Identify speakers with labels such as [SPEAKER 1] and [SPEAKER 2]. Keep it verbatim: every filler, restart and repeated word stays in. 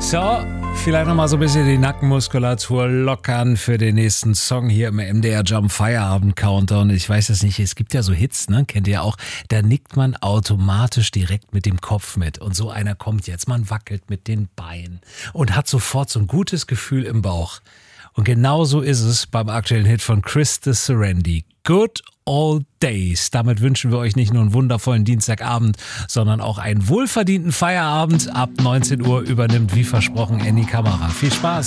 [SPEAKER 1] So, vielleicht nochmal so ein bisschen die Nackenmuskulatur lockern für den nächsten Song hier im M D R Jump Feierabend Countdown. Ich weiß es nicht, es gibt ja so Hits, ne? Kennt ihr auch? Da nickt man automatisch direkt mit dem Kopf mit. Und so einer kommt jetzt, man wackelt mit den Beinen und hat sofort so ein gutes Gefühl im Bauch. Und genau so ist es beim aktuellen Hit von Chris de Serendi. Good Old Days. Damit wünschen wir euch nicht nur einen wundervollen Dienstagabend, sondern auch einen wohlverdienten Feierabend. Ab neunzehn Uhr übernimmt wie versprochen Annie Kamera. Viel Spaß!